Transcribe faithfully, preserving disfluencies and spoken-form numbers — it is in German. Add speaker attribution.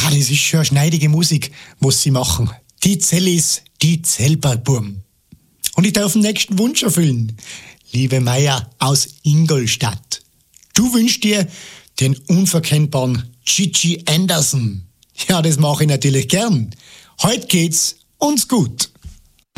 Speaker 1: Ah, das ist schon eine schneidige Musik, was sie machen. Die Zellis, die Zellbergburm. Und ich darf den nächsten Wunsch erfüllen. Liebe Meier aus Ingolstadt, du wünschst dir den unverkennbaren Gigi Anderson. Ja, das mache ich natürlich gern. Heute geht's uns gut.